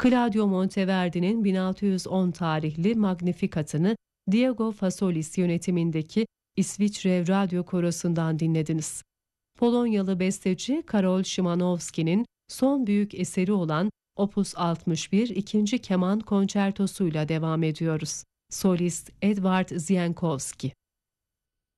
Claudio Monteverdi'nin 1610 tarihli Magnificat'ını Diego Fasolis yönetimindeki İsviçre Radyo Korosu'ndan dinlediniz. Polonyalı besteci Karol Szymanowski'nin son büyük eseri olan Opus 61 2. Keman Konçertosu'yla devam ediyoruz. Solist Edward Zienckowski.